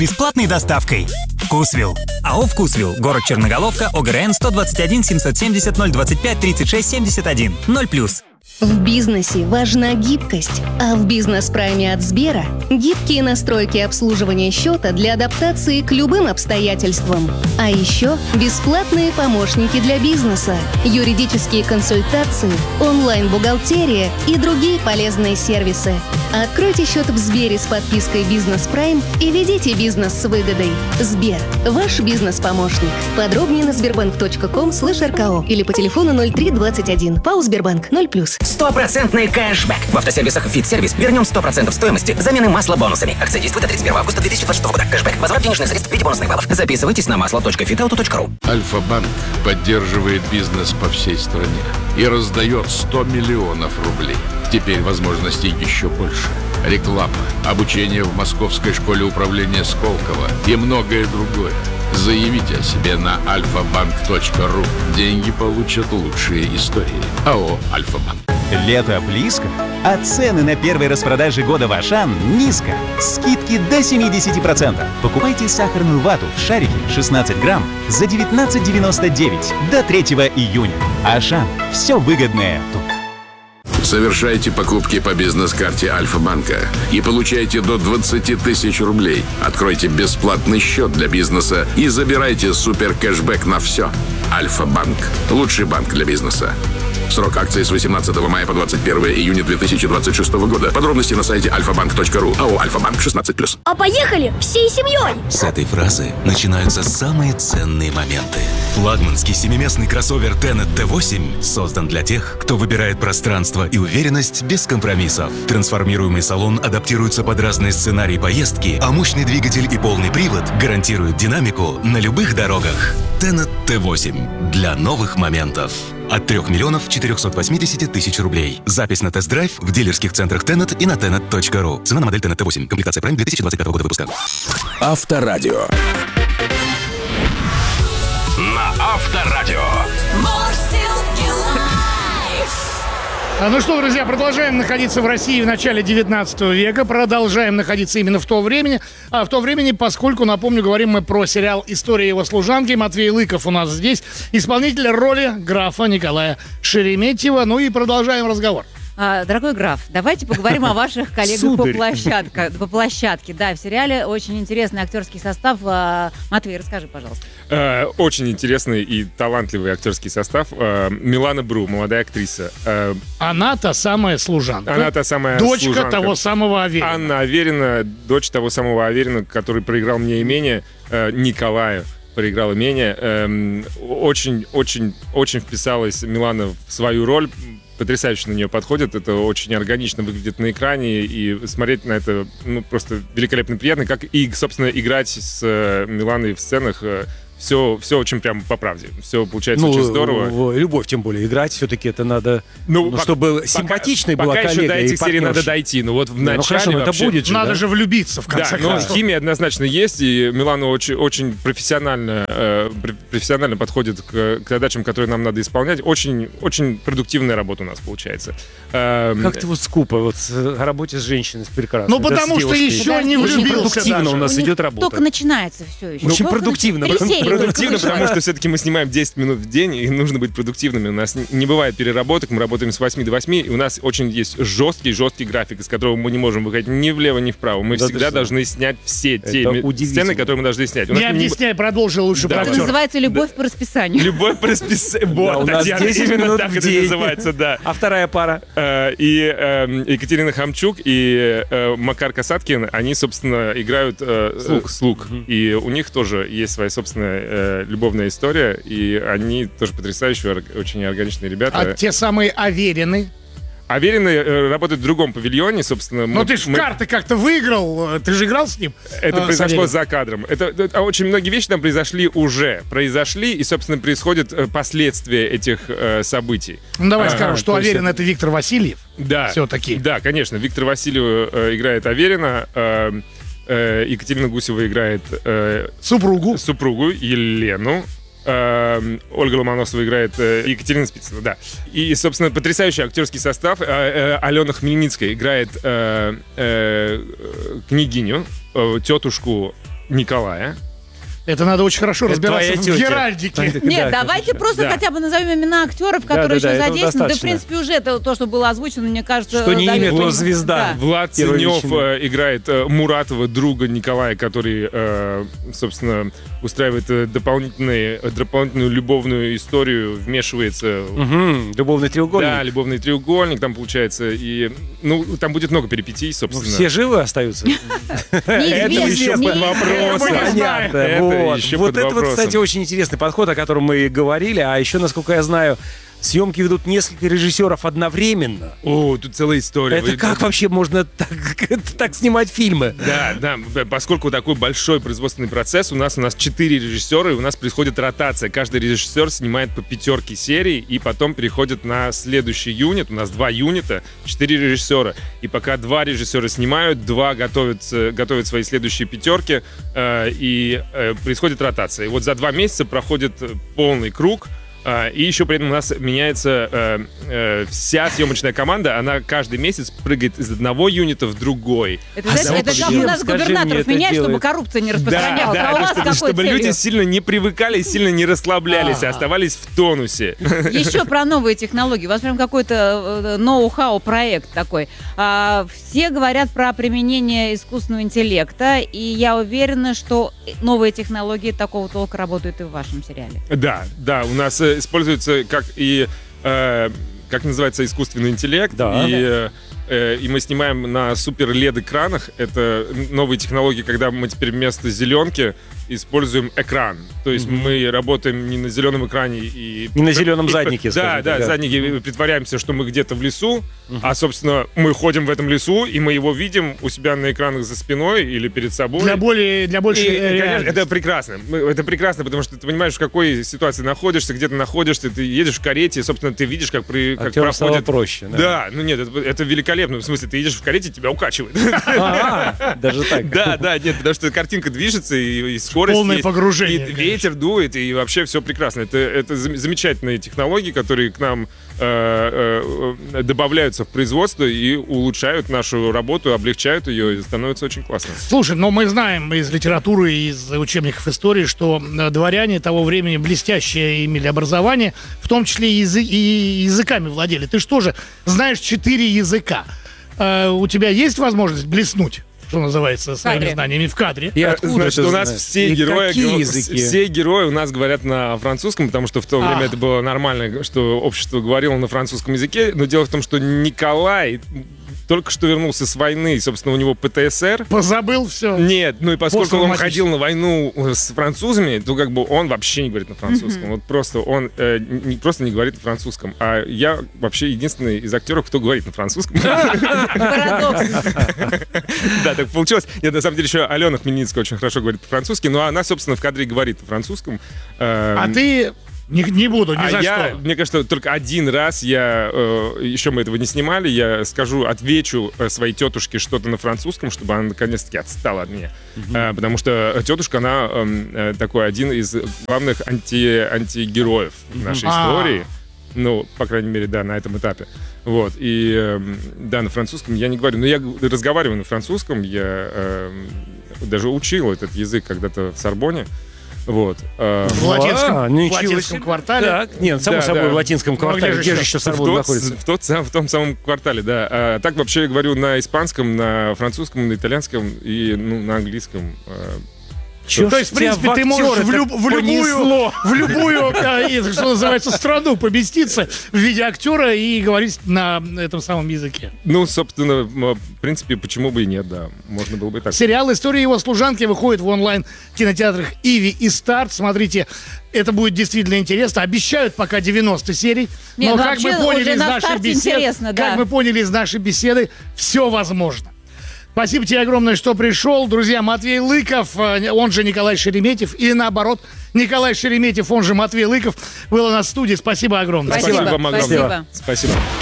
бесплатной доставкой. Вкусвилл. АО «Вкусвилл». Город Черноголовка. ОГРН 121 770 025 36 71. 0+. В бизнесе важна гибкость, а в бизнес-прайме от Сбера гибкие настройки обслуживания счета для адаптации к любым обстоятельствам. А еще бесплатные помощники для бизнеса, юридические консультации, онлайн-бухгалтерия и другие полезные сервисы. Откройте счет в Сбере с подпиской «Бизнес Прайм» и ведите бизнес с выгодой. Сбер – ваш бизнес-помощник. Подробнее на sberbank.com/rko или по телефону 0321. ПАО «Сбербанк» 0+. 100% кэшбэк. В автосервисах «Фит-сервис» вернем 100% стоимости замены масла бонусами. Акция действует до 31 августа 2026 года. Кэшбэк. Возврат денежных средств в виде бонусных баллов. Записывайтесь на масло.fitauto.ru. Альфа-банк поддерживает бизнес по всей стране и раздает 100 миллионов рублей. Теперь возможностей еще больше. Реклама, обучение в Московской школе управления Сколково и многое другое. Заявите о себе на alfabank.ru. Деньги получат лучшие истории. АО «Альфа-банк». Лето близко, а цены на первой распродаже года в Ашан низко. Скидки до 70%. Покупайте сахарную вату в шарике 16 грамм за 19,99 до 3 июня. Ашан. Все выгодное тут. Совершайте покупки по бизнес-карте Альфа-банка и получайте до 20 тысяч рублей. Откройте бесплатный счет для бизнеса и забирайте супер кэшбэк на все. Альфа-банк. Лучший банк для бизнеса. Срок акции с 18 мая по 21 июня 2026 года. Подробности на сайте alfabank.ru. АО «Альфа-банк» 16+. А поехали всей семьей! С этой фразы начинаются самые ценные моменты. Флагманский семиместный кроссовер Tenet T8 создан для тех, кто выбирает пространство и уверенность без компромиссов. Трансформируемый салон адаптируется под разные сценарии поездки, а мощный двигатель и полный привод гарантируют динамику на любых дорогах. Tenet T8 для новых моментов. От 3 миллионов 480 тысяч рублей. Запись на тест-драйв в дилерских центрах Tenet и на tenet.ru. Цена на модель Tenet T8. Комплектация Prime 2025 года выпуска. Авторадио. На Авторадио. Ну что, друзья, продолжаем находиться в России в начале 19 века. Продолжаем находиться именно в то времени, поскольку, напомню, говорим мы про сериал «История его служанки». Матвей Лыков у нас здесь, исполнитель роли графа Николая Шереметьева. Ну и продолжаем разговор. Дорогой граф, давайте поговорим о ваших коллегах по площадке. Да, в сериале очень интересный актерский состав. Матвей, расскажи, пожалуйста. Очень интересный и талантливый актерский состав. Милана Бру, молодая актриса. Она та самая служанка. Она та самая дочка служанка. того самого Аверина. Анна Аверина, дочь того самого Аверина, который проиграл мне имение, Николаю. Проиграл имение. Очень вписалась Милана в свою роль. Потрясающе на нее подходит, это очень органично выглядит на экране, и смотреть на это просто великолепно приятно, как и, собственно, играть с Миланой в сценах. Все очень прям по правде. Все получается очень здорово. Любовь, тем более, играть все-таки это надо, чтобы симпатичной была коллега. Пока еще до этих серий надо дойти. Но вот в начале это будет же, надо же влюбиться в конце концов. Но химия однозначно есть, и Милана очень профессионально подходит к задачам, которые нам надо исполнять. Очень продуктивная работа у нас получается. Как ты скупо о работе с женщиной прекрасно. Ну потому что еще не влюбился. Очень продуктивно у нас идет работа. Только начинается все еще. Очень продуктивно. Продуктивно, потому что все-таки мы снимаем 10 минут в день, и нужно быть продуктивными. У нас не бывает переработок, мы работаем с 8 до 8, и у нас очень есть жесткий график, из которого мы не можем выходить ни влево, ни вправо. Мы всегда должны снять все те сцены, которые мы должны снять. Не объясняй, продолжи лучше про актера. Это называется «Любовь по расписанию». Любовь по расписанию. Вот, Татьяна, именно так это называется, да. А вторая пара? И Екатерина Хамчук и Макар Касаткин, они, собственно, играют слуг. И у них тоже есть своя собственная любовная история, и они тоже потрясающие, очень органичные ребята. А те самые Аверины? Аверины работают в другом павильоне, собственно. Но ты же в карты как-то выиграл, ты же играл с ним. Это произошло за кадром. Очень многие вещи там произошли, и, собственно, происходят последствия этих событий. Ну, давай скажем, что Аверин — это Виктор Васильев. Да. Все-таки. Да, конечно. Виктор Васильев играет Аверина, Екатерина Гусева играет супругу Елену. Ольга Ломоносова играет Екатерина Спицына, да. И, собственно, потрясающий актерский состав. Алена Хмельницкая играет княгиню, тетушку Николая. Это надо очень хорошо разбираться в геральдике. Нет, давайте просто хотя бы назовем имена актеров, которые еще задействованы. Да, в принципе, уже то, что было озвучено, мне кажется... Что не имя, то звезда. Влад Ценев играет Муратова, друга Николая, который, собственно, устраивает дополнительную любовную историю, вмешивается... Любовный треугольник. Да, любовный треугольник там получается. И, там будет много перипетий, собственно. Все живы остаются? Это еще под вопросом. Понятно. Вот это вот, кстати, очень интересный подход, о котором мы говорили. А еще, насколько я знаю, съемки ведут несколько режиссеров одновременно. О, тут целая история. Это как вообще можно так снимать фильмы? Да, поскольку такой большой производственный процесс, у нас 4 режиссера, и у нас происходит ротация. Каждый режиссер снимает по 5 серий, и потом переходит на следующий юнит. У нас 2 юнита, 4 режиссера. И пока 2 режиссера снимают, 2 готовят свои следующие 5, и происходит ротация. И вот за 2 месяца проходит полный круг. И еще при этом у нас меняется вся съемочная команда, она каждый месяц прыгает из одного юнита в другой. Это как у нас губернаторов меняют, чтобы коррупция не распространялась. А у вас какой чтобы люди сильно не привыкали, сильно не расслаблялись, а оставались в тонусе. Еще про новые технологии. У вас прям какой-то ноу-хау проект такой. Все говорят про применение искусственного интеллекта, и я уверена, что новые технологии такого толка работают и в вашем сериале. Да, у нас используется как называется, искусственный интеллект. Да. И мы снимаем на супер LED-экранах. Это новые технологии, когда мы теперь вместо зеленки используем экран. То есть мы работаем не на зеленом экране и... Не на зеленом заднике. Да, заднике. Притворяемся, что мы где-то в лесу, а, собственно, мы ходим в этом лесу, и мы его видим у себя на экранах за спиной или перед собой. Для большей реальности. Это прекрасно. Это прекрасно, потому что ты понимаешь, в какой ситуации находишься, где ты находишься, ты едешь в карете, и, собственно, ты видишь, как проходит... стало проще. Да, нет, это великолепно. В смысле, ты едешь в карете, тебя укачивает. Даже так? Да, нет, потому что картинка движется, и скорость полное есть, погружение. И ветер дует, и вообще все прекрасно. Это замечательные технологии, которые к нам добавляются в производство и улучшают нашу работу, облегчают ее, и становится очень классно. Слушай, но мы знаем из литературы, из учебников истории, что дворяне того времени блестящее имели образование, в том числе и языками владели. Ты что же знаешь 4 языка? У тебя есть возможность блеснуть, что называется, своими знаниями в кадре? Значит, у нас все герои у нас говорят на французском, потому что в то время это было нормально, что общество говорило на французском языке. Но дело в том, что Николай только что вернулся с войны, и, собственно, у него ПТСР. Позабыл все? Нет, и поскольку он ходил на войну с французами, то он вообще не говорит на французском. Вот просто он просто не говорит на французском. А я вообще единственный из актеров, кто говорит на французском. Парадокс. Да, так получилось. Нет, на самом деле еще Алена Хмельницкая очень хорошо говорит по-французски, но она, собственно, в кадре говорит по-французском. А ты... Не буду, ни за что. Мне кажется, только один раз еще мы этого не снимали, я отвечу своей тетушке что-то на французском, чтобы она наконец-таки отстала от меня. Потому что тетушка, она такой один из главных антигероев нашей истории. Ну, по крайней мере, да, на этом этапе. Вот. И да, на французском я не говорю. Но я разговариваю на французском. Я даже учил этот язык когда-то в Сорбонне. Вот. В латинском квартале? Так. Нет, само собой, в латинском квартале. Где же еще Сорбонна находится? В том самом квартале, да. А так вообще я говорю на испанском, на французском, на итальянском и на английском. То есть, в принципе, ты можешь в любую, что называется, страну поместиться в виде актера и говорить на этом самом языке. Ну, собственно, в принципе, почему бы и нет, да. Можно было бы и так. Сериал «История его служанки» выходит в онлайн-кинотеатрах Иви и Старт. Смотрите, это будет действительно интересно. Обещают пока 90 серий. Но как мы поняли из нашей беседы, все возможно. Спасибо тебе огромное, что пришел. Друзья, Матвей Лыков, он же Николай Шереметьев, или наоборот, Николай Шереметьев, он же Матвей Лыков, был у нас в студии. Спасибо огромное. Спасибо вам огромное. Спасибо.